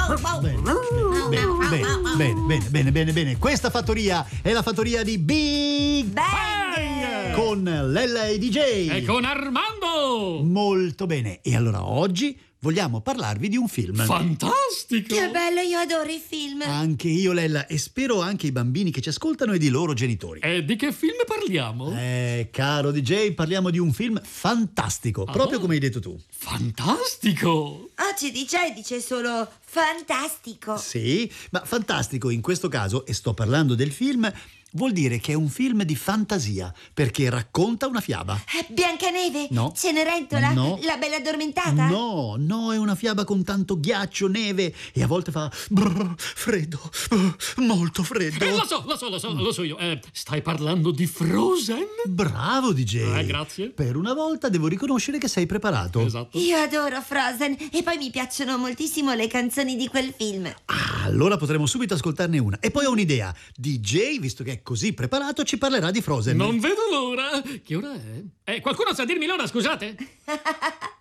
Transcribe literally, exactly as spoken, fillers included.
Bene, bene, bene, bene, bene, bene, bene. Questa fattoria è la fattoria di Big Bang! con Lella e D J E con Armando! Molto bene. E allora oggi vogliamo parlarvi di un film. Fantastico! Che bello, io adoro i film. Anche io, Lella, e spero anche i bambini che ci ascoltano e di loro genitori. E di che film parliamo? Eh, caro D J, parliamo di un film fantastico, Ah. proprio come hai detto tu. Fantastico! Oggi D J dice solo fantastico. Sì, ma fantastico in questo caso, e sto parlando del film, vuol dire che è un film di fantasia, perché racconta una fiaba. Eh, Biancaneve? No. Cenerentola? No. La bella addormentata? No, no, è una fiaba con tanto ghiaccio, neve e a volte fa brrr, freddo, brrr, molto freddo. Eh, lo so, lo so, lo so, lo so io. Eh, stai parlando di Frozen? Bravo D J. Eh, grazie. Per una volta devo riconoscere che sei preparato. Esatto. Io adoro Frozen e poi mi piacciono moltissimo le canzoni di quel film. Ah, allora potremo subito ascoltarne una. E poi ho un'idea. D J, visto che è così preparato, ci parlerà di Frozen. Non vedo l'ora. Che ora è? Eh, qualcuno sa dirmi l'ora, scusate?